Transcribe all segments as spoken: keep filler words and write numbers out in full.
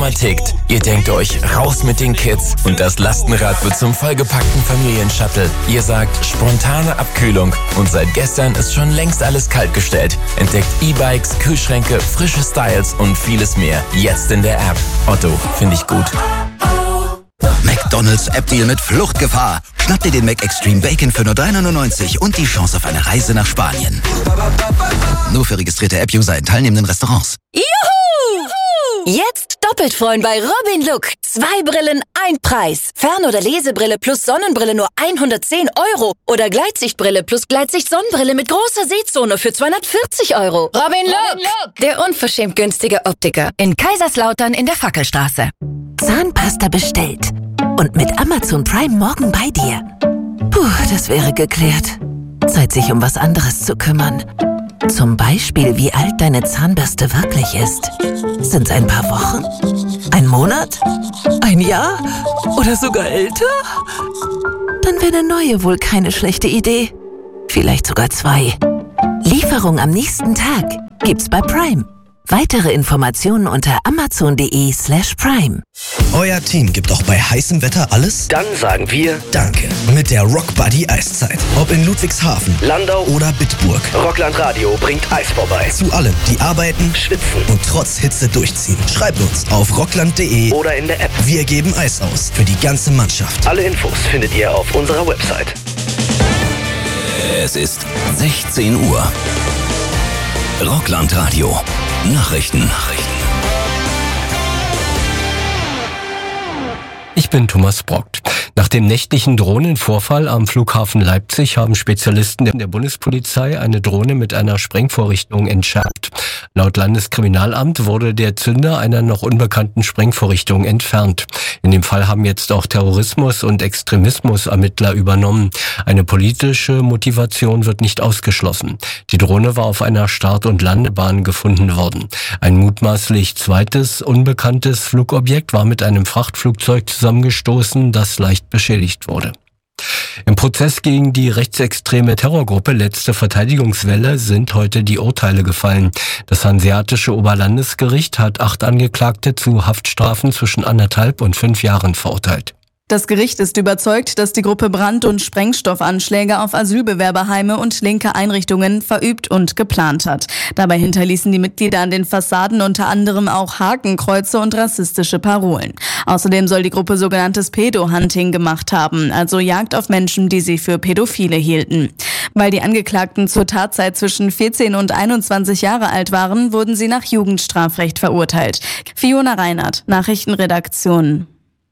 Sommer tickt. Ihr denkt euch, raus mit den Kids und das Lastenrad wird zum vollgepackten Familienshuttle. Ihr sagt, spontane Abkühlung und seit gestern ist schon längst alles kaltgestellt. Entdeckt E-Bikes, Kühlschränke, frische Styles und vieles mehr. Jetzt in der App. Otto, finde ich gut. McDonald's App-Deal mit Fluchtgefahr. Schnapp dir den Mac Extreme Bacon für nur drei neunundneunzig und die Chance auf eine Reise nach Spanien. Nur für registrierte App-User in teilnehmenden Restaurants. Juhu! Jetzt doppelt freuen bei Robin Look. Zwei Brillen, ein Preis. Fern- oder Lesebrille plus Sonnenbrille nur hundertzehn Euro. Oder Gleitsichtbrille plus Gleitsicht-Sonnenbrille mit großer Sehzone für zweihundertvierzig Euro. Robin Look, Robin Look, der unverschämt günstige Optiker. In Kaiserslautern in der Fackelstraße. Zahnpasta bestellt. Und mit Amazon Prime morgen bei dir. Puh, das wäre geklärt. Zeit, sich um was anderes zu kümmern. Zum Beispiel, wie alt deine Zahnbürste wirklich ist. Sind's ein paar Wochen? Ein Monat? Ein Jahr? Oder sogar älter? Dann wäre eine neue wohl keine schlechte Idee. Vielleicht sogar zwei. Lieferung am nächsten Tag gibt's bei Prime. Weitere Informationen unter amazon.de slash prime. Euer Team gibt auch bei heißem Wetter alles? Dann sagen wir Danke. Mit der Rock Buddy Eiszeit. Ob in Ludwigshafen, Landau oder Bitburg. Rockland Radio bringt Eis vorbei. Zu allen, die arbeiten, schwitzen und trotz Hitze durchziehen. Schreibt uns auf rockland punkt de oder in der App. Wir geben Eis aus für die ganze Mannschaft. Alle Infos findet ihr auf unserer Website. Es ist sechzehn Uhr. Rockland Radio. Nachrichten. Nachrichten. Ich bin Thomas Brockt. Nach dem nächtlichen Drohnenvorfall am Flughafen Leipzig haben Spezialisten der Bundespolizei eine Drohne mit einer Sprengvorrichtung entschärft. Laut Landeskriminalamt wurde der Zünder einer noch unbekannten Sprengvorrichtung entfernt. In dem Fall haben jetzt auch Terrorismus- und Extremismus-Ermittler übernommen. Eine politische Motivation wird nicht ausgeschlossen. Die Drohne war auf einer Start- und Landebahn gefunden worden. Ein mutmaßlich zweites, unbekanntes Flugobjekt war mit einem Frachtflugzeug zusammengestoßen, das leicht beschädigt wurde. Im Prozess gegen die rechtsextreme Terrorgruppe Letzte Verteidigungswelle sind heute die Urteile gefallen. Das Hanseatische Oberlandesgericht hat acht Angeklagte zu Haftstrafen zwischen anderthalb und fünf Jahren verurteilt. Das Gericht ist überzeugt, dass die Gruppe Brand- und Sprengstoffanschläge auf Asylbewerberheime und linke Einrichtungen verübt und geplant hat. Dabei hinterließen die Mitglieder an den Fassaden unter anderem auch Hakenkreuze und rassistische Parolen. Außerdem soll die Gruppe sogenanntes Pedo-Hunting gemacht haben, also Jagd auf Menschen, die sie für Pädophile hielten. Weil die Angeklagten zur Tatzeit zwischen vierzehn und einundzwanzig Jahre alt waren, wurden sie nach Jugendstrafrecht verurteilt. Fiona Reinhardt, Nachrichtenredaktion.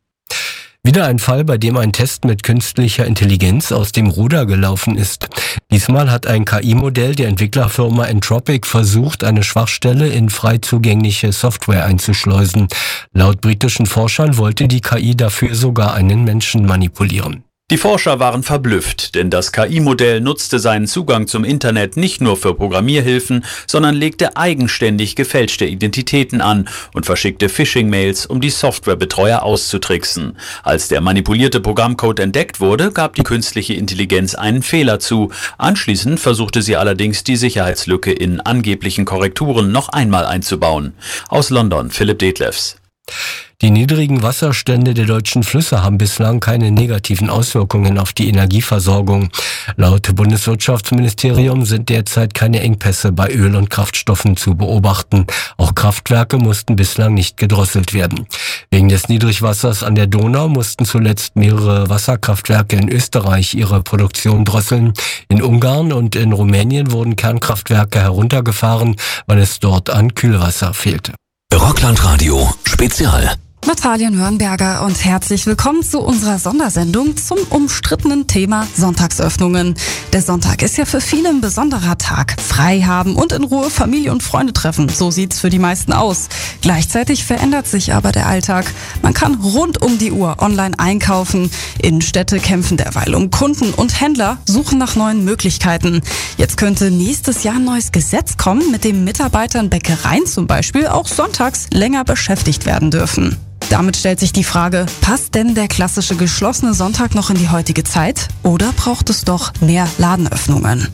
Wieder ein Fall, bei dem ein Test mit künstlicher Intelligenz aus dem Ruder gelaufen ist. Diesmal hat ein K I-Modell der Entwicklerfirma Anthropic versucht, eine Schwachstelle in frei zugängliche Software einzuschleusen. Laut britischen Forschern wollte die K I dafür sogar einen Menschen manipulieren. Die Forscher waren verblüfft, denn das K I-Modell nutzte seinen Zugang zum Internet nicht nur für Programmierhilfen, sondern legte eigenständig gefälschte Identitäten an und verschickte Phishing-Mails, um die Softwarebetreuer auszutricksen. Als der manipulierte Programmcode entdeckt wurde, gab die künstliche Intelligenz einen Fehler zu. Anschließend versuchte sie allerdings, die Sicherheitslücke in angeblichen Korrekturen noch einmal einzubauen. Aus London, Philipp Detlefs. Die niedrigen Wasserstände der deutschen Flüsse haben bislang keine negativen Auswirkungen auf die Energieversorgung. Laut Bundeswirtschaftsministerium sind derzeit keine Engpässe bei Öl- und Kraftstoffen zu beobachten. Auch Kraftwerke mussten bislang nicht gedrosselt werden. Wegen des Niedrigwassers an der Donau mussten zuletzt mehrere Wasserkraftwerke in Österreich ihre Produktion drosseln. In Ungarn und in Rumänien wurden Kernkraftwerke heruntergefahren, weil es dort an Kühlwasser fehlte. Rockland Radio Spezial. Natalia Nürnberger und herzlich willkommen zu unserer Sondersendung zum umstrittenen Thema Sonntagsöffnungen. Der Sonntag ist ja für viele ein besonderer Tag. Frei haben und in Ruhe Familie und Freunde treffen. So sieht's für die meisten aus. Gleichzeitig verändert sich aber der Alltag. Man kann rund um die Uhr online einkaufen. Innenstädte kämpfen derweil um Kunden und Händler suchen nach neuen Möglichkeiten. Jetzt könnte nächstes Jahr ein neues Gesetz kommen, mit dem Mitarbeiter in Bäckereien zum Beispiel auch sonntags länger beschäftigt werden dürfen. Damit stellt sich die Frage, passt denn der klassische geschlossene Sonntag noch in die heutige Zeit oder braucht es doch mehr Ladenöffnungen?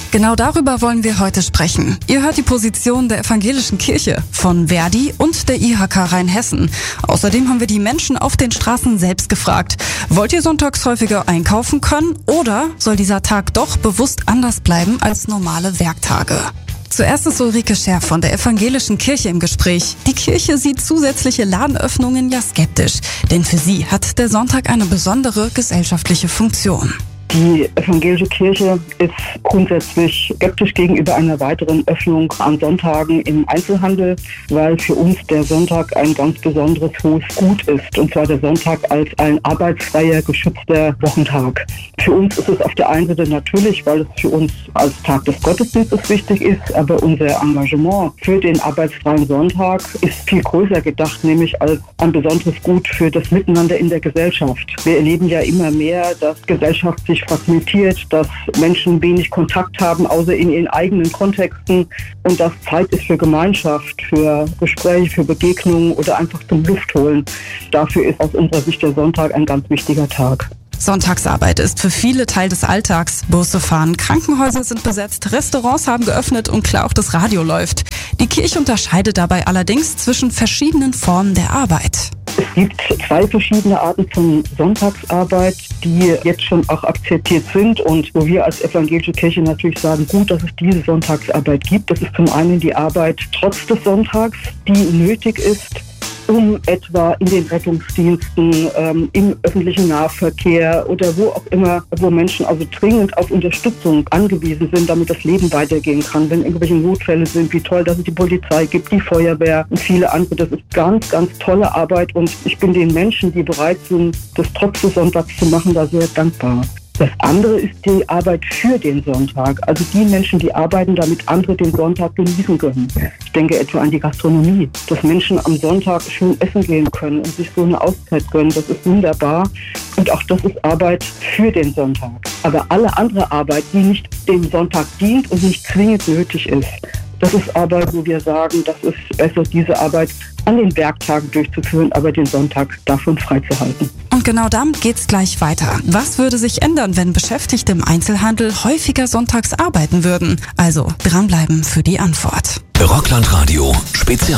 Genau darüber wollen wir heute sprechen. Ihr hört die Position der Evangelischen Kirche, von Verdi und der I H K Rheinhessen. Außerdem haben wir die Menschen auf den Straßen selbst gefragt. Wollt ihr sonntags häufiger einkaufen können oder soll dieser Tag doch bewusst anders bleiben als normale Werktage? Zuerst ist Ulrike Scherf von der Evangelischen Kirche im Gespräch. Die Kirche sieht zusätzliche Ladenöffnungen ja skeptisch, denn für sie hat der Sonntag eine besondere gesellschaftliche Funktion. Die evangelische Kirche ist grundsätzlich skeptisch gegenüber einer weiteren Öffnung an Sonntagen im Einzelhandel, weil für uns der Sonntag ein ganz besonderes hohes Gut ist, und zwar der Sonntag als ein arbeitsfreier, geschützter Wochentag. Für uns ist es auf der einen Seite natürlich, weil es für uns als Tag des Gottesdienstes wichtig ist, aber unser Engagement für den arbeitsfreien Sonntag ist viel größer gedacht, nämlich als ein besonderes Gut für das Miteinander in der Gesellschaft. Wir erleben ja immer mehr, dass Gesellschaft sich fragmentiert, dass Menschen wenig Kontakt haben, außer in ihren eigenen Kontexten, und dass Zeit ist für Gemeinschaft, für Gespräche, für Begegnungen oder einfach zum Luft holen. Dafür ist aus unserer Sicht der Sonntag ein ganz wichtiger Tag. Sonntagsarbeit ist für viele Teil des Alltags. Busse fahren, Krankenhäuser sind besetzt, Restaurants haben geöffnet und klar auch das Radio läuft. Die Kirche unterscheidet dabei allerdings zwischen verschiedenen Formen der Arbeit. Es gibt zwei verschiedene Arten von Sonntagsarbeit, die jetzt schon auch akzeptiert sind und wo wir als evangelische Kirche natürlich sagen, gut, dass es diese Sonntagsarbeit gibt. Das ist zum einen die Arbeit trotz des Sonntags, die nötig ist, um etwa in den Rettungsdiensten, ähm, im öffentlichen Nahverkehr oder wo auch immer, wo Menschen also dringend auf Unterstützung angewiesen sind, damit das Leben weitergehen kann. Wenn irgendwelche Notfälle sind, wie toll, dass es die Polizei gibt, die Feuerwehr und viele andere. Das ist ganz, ganz tolle Arbeit, und ich bin den Menschen, die bereit sind, das trotz des Sonntags zu machen, da sehr dankbar. Das andere ist die Arbeit für den Sonntag, also die Menschen, die arbeiten, damit andere den Sonntag genießen können. Ich denke etwa an die Gastronomie, dass Menschen am Sonntag schön essen gehen können und sich so eine Auszeit gönnen. Das ist wunderbar, und auch das ist Arbeit für den Sonntag. Aber alle andere Arbeit, die nicht dem Sonntag dient und nicht zwingend nötig ist, das ist Arbeit, wo wir sagen, das ist besser, diese Arbeit an den Werktagen durchzuführen, aber den Sonntag davon freizuhalten. Und genau damit geht's gleich weiter. Was würde sich ändern, wenn Beschäftigte im Einzelhandel häufiger sonntags arbeiten würden? Also dranbleiben für die Antwort. Rockland Radio Spezial.